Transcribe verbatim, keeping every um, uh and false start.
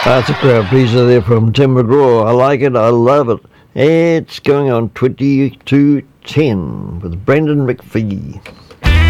That's a crowd pleaser there from Tim McGraw. I like it, I love it. It's going on twenty-two ten with Brendan McPhee.